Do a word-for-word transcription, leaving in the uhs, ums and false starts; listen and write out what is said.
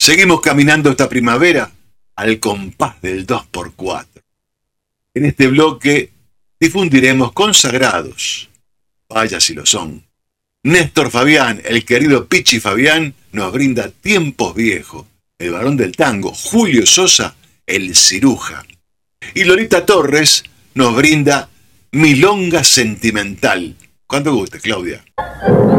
Seguimos caminando esta primavera al compás del dos por cuatro. En este bloque difundiremos consagrados, vaya si lo son. Néstor Fabián, el querido Pichi Fabián, nos brinda Tiempos Viejos. El varón del tango, Julio Sosa, el ciruja. Y Lolita Torres nos brinda Milonga Sentimental. Cuando guste, Claudia.